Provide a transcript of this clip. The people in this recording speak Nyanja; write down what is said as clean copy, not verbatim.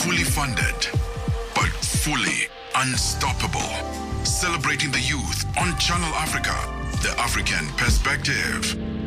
fully funded, but fully unstoppable. Celebrating the youth on Channel Africa, the African perspective.